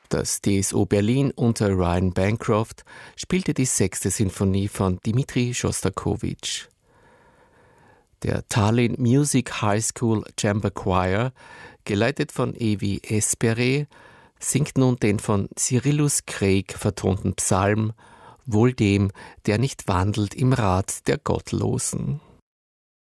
Das DSO Berlin unter Ryan Bancroft spielte die 6. Sinfonie von Dmitri Schostakowitsch. Der Tallinn Music High School Chamber Choir, geleitet von Evi Espere, singt nun den von Cyrillus Craig vertonten Psalm »Wohl dem, der nicht wandelt im Rat der Gottlosen«.